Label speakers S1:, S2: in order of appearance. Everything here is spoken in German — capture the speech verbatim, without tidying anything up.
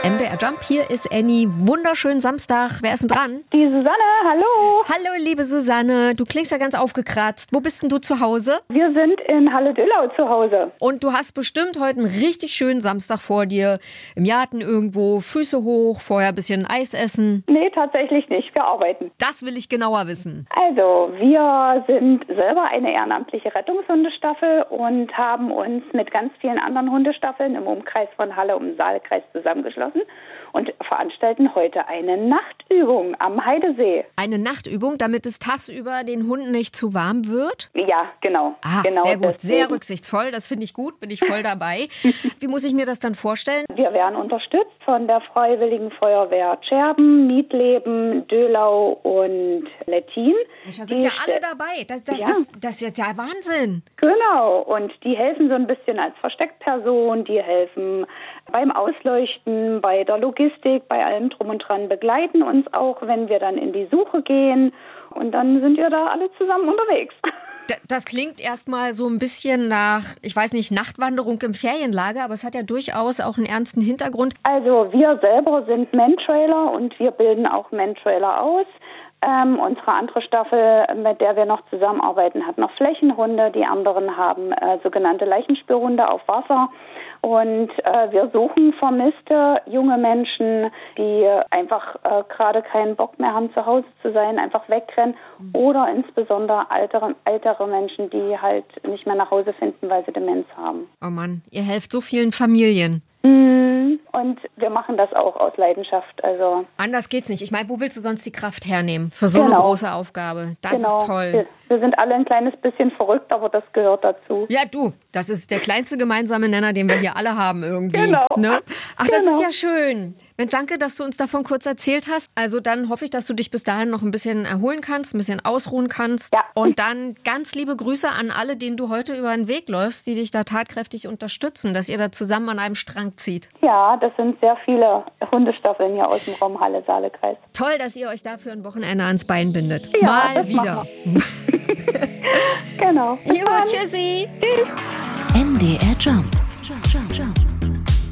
S1: M D R Jump, hier ist Annie. Wunderschönen Samstag. Wer ist denn dran?
S2: Die Susanne, hallo.
S1: Hallo, liebe Susanne. Du klingst ja ganz aufgekratzt. Wo bist denn du zu Hause?
S2: Wir sind in Halle-Düllau zu Hause.
S1: Und du hast bestimmt heute einen richtig schönen Samstag vor dir. Im Garten irgendwo, Füße hoch, vorher ein bisschen Eis essen.
S2: Nee, tatsächlich nicht. Wir arbeiten.
S1: Das will ich genauer wissen.
S2: Also, wir sind selber eine ehrenamtliche Rettungshundestaffel und haben uns mit ganz vielen anderen Hundestaffeln im Umkreis von Halle um den Saalkreis zusammengeschlossen und veranstalten heute eine Nachtübung am Heidesee.
S1: Eine Nachtübung, damit es tagsüber den Hunden nicht zu warm wird?
S2: Ja, genau.
S1: Ah,
S2: genau
S1: sehr gut,
S2: deswegen.
S1: sehr rücksichtsvoll. Das finde ich gut, bin ich voll dabei. Wie muss ich mir das dann vorstellen?
S2: Wir werden unterstützt von der Freiwilligen Feuerwehr Scherben, Mietleben, Dölau und Lettin.
S1: Da sind ja alle dabei. Das, das,
S2: Ja.
S1: das, das ist jetzt ja Wahnsinn.
S2: Genau, und die helfen so ein bisschen als Versteckperson, die helfen beim Ausleuchten, bei der Logistik, bei allem drum und dran, begleiten uns auch, wenn wir dann in die Suche gehen und dann sind wir da alle zusammen unterwegs.
S1: D- Das klingt erstmal so ein bisschen nach, ich weiß nicht, Nachtwanderung im Ferienlager, aber es hat ja durchaus auch einen ernsten Hintergrund.
S2: Also wir selber sind Mantrailer und wir bilden auch Mantrailer aus. Ähm, unsere andere Staffel, mit der wir noch zusammenarbeiten, hat noch Flächenhunde. Die anderen haben äh, sogenannte Leichenspürhunde auf Wasser. Und äh, wir suchen vermisste junge Menschen, die einfach äh, gerade keinen Bock mehr haben, zu Hause zu sein, einfach wegrennen. Mhm. Oder insbesondere ältere, ältere Menschen, die halt nicht mehr nach Hause finden, weil sie Demenz haben.
S1: Oh Mann, ihr helft so vielen Familien.
S2: Mhm. Und wir machen das auch aus Leidenschaft. Also
S1: Anders geht's nicht. Ich meine, wo willst du sonst die Kraft hernehmen für so
S2: Genau.
S1: eine große Aufgabe? Das
S2: genau.
S1: ist toll.
S2: Wir, wir sind alle ein kleines bisschen verrückt, aber das gehört dazu.
S1: Ja, du, das ist der kleinste gemeinsame Nenner, den wir hier alle haben irgendwie.
S2: Genau.
S1: Ne? Ach, das
S2: Genau.
S1: ist ja schön. Mensch, danke, dass du uns davon kurz erzählt hast. Also dann hoffe ich, dass du dich bis dahin noch ein bisschen erholen kannst, ein bisschen ausruhen kannst.
S2: Ja.
S1: Und dann ganz liebe Grüße an alle, denen du heute über den Weg läufst, die dich da tatkräftig unterstützen, dass ihr da zusammen an einem Strang zieht.
S2: Ja, das sind sehr viele Hundestaffeln hier aus dem Raum Halle-Saale-Kreis.
S1: Toll, dass ihr euch dafür ein Wochenende ans Bein bindet.
S2: Ja,
S1: Mal
S2: das
S1: wieder.
S2: Genau. Bis
S1: Jo,
S2: dann.
S1: tschüssi.
S3: M D R Jump.